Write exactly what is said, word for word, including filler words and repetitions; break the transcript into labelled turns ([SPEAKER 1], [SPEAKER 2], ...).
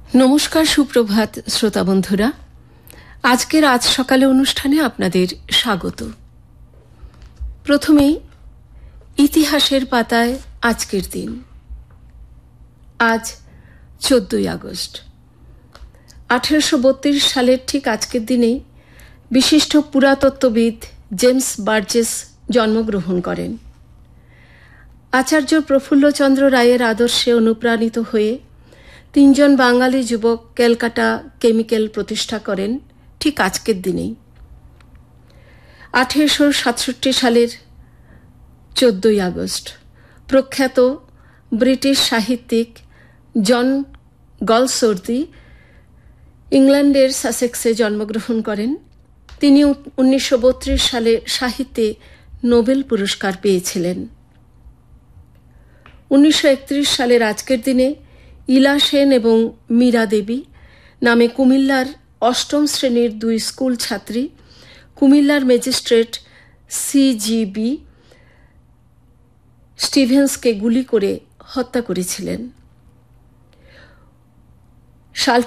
[SPEAKER 1] নমস্কার, সুপ্রভাত শ্রোতা বন্ধুরা। আজকের আজ সকালে অনুষ্ঠানে আপনাদের স্বাগত। প্রথমেই ইতিহাসের পাতায় আজকের দিন। আজ চোদ্দই আগস্ট আঠেরোশো বত্রিশ সালের ঠিক আজকের দিনেই বিশিষ্ট পুরাতত্ত্ববিদ জেমস বার্জেস জন্মগ্রহণ করেন। আচার্য প্রফুল্লচন্দ্র রায়ের আদর্শে অনুপ্রাণিত হয়ে তিনজন বাঙালি যুবক ক্যালকাটা কেমিক্যাল প্রতিষ্ঠা করেন ঠিক আজকের দিনেই। আঠেরোশো সাতষট্টি সালের চোদ্দই আগস্ট প্রখ্যাত ব্রিটিশ সাহিত্যিক জন গলসওর্দি ইংল্যান্ডের সাসেক্সে জন্মগ্রহণ করেন। তিনি উনিশশো বত্রিশ সালে সাহিত্যে নোবেল পুরস্কার পেয়েছিলেন। উনিশশো একত্রিশ সালের আজকের দিনে ইলা সেন এবং মীরা দেবী নামে কুমিল্লার অষ্টম শ্রেণীর দুই স্কুল ছাত্রী কুমিল্লার ম্যাজিস্ট্রেট সিজিবি স্টিভেন্সকে গুলি করে হত্যা করেছিলেন। সাল